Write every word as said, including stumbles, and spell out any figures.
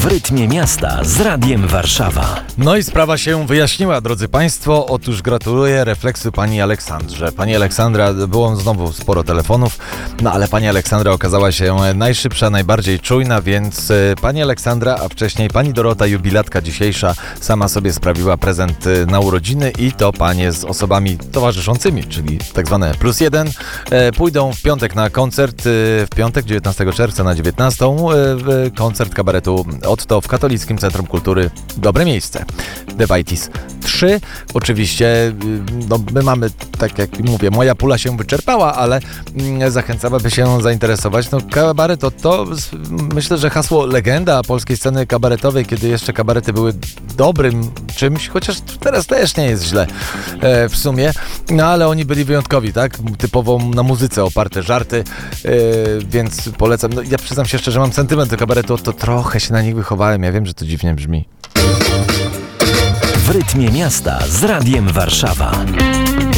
rytmie miasta z Radiem Warszawa. No i sprawa się wyjaśniła, drodzy Państwo. Otóż gratuluję refleksu pani Aleksandrze. Pani Aleksandra, było znowu sporo telefonów, no ale pani Aleksandra okazała się najszybsza, najbardziej czujna, więc pani Aleksandra, a wcześniej pani Dorota, jubilatka dzisiejsza, sama sobie sprawiła prezent na urodziny i to panie z osobami towarzyszącymi, czyli tak zwane plus jeden, pójdą w piątek na koncert, w piątek dziewiętnastego czerwca na dziewiętnastą, koncert kabaretu Otto w Katolickim Centrum Kultury Dobre Miejsce. Debaitis trzy. Oczywiście, no my mamy, tak jak mówię, moja pula się wyczerpała, ale mm, zachęcam, aby się zainteresować. No kabaret Otto, myślę, że hasło legenda polskiej sceny kabaretowej, kiedy jeszcze kabarety były dobrym czymś, chociaż teraz też nie jest źle e, w sumie, no ale oni byli wyjątkowi, tak? Typowo na muzyce oparte żarty, e, więc polecam. No, ja przyznam się szczerze, że mam sentyment do kabaretu Otto, trochę się na nich wychowałem, ja wiem, że to dziwnie brzmi. W rytmie miasta z Radiem Warszawa.